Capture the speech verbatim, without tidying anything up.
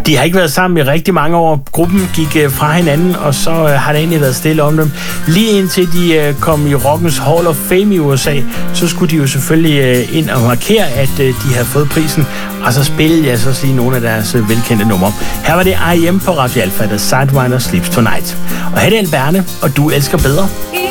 De har ikke været sammen i rigtig mange år. Gruppen gik øh, fra hinanden, og så øh, har det egentlig været stille om dem. Lige indtil de øh, kom i Rockens Hall of Fame i U S A, så skulle de jo selvfølgelig øh, ind og markere, at øh, de havde fået prisen. Og så spillede jeg så sige nogle af deres øh, velkendte numre. Her var det R E M på Radio Alpha, der Sidewinder Sleeps Tonight. Og her er det Alberne, og du elsker bedre.